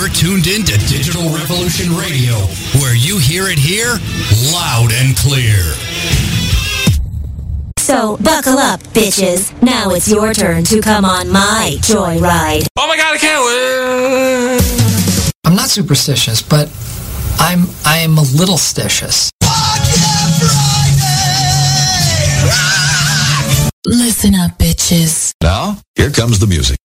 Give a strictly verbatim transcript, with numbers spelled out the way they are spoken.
You're tuned in to Digital Revolution Radio, where you hear it here, loud and clear. So, buckle up, bitches. Now it's your turn to come on my joyride. Oh my god, I can't wait! I'm not superstitious, but I'm I am a little stitious. Listen up, bitches. Now, here comes the music.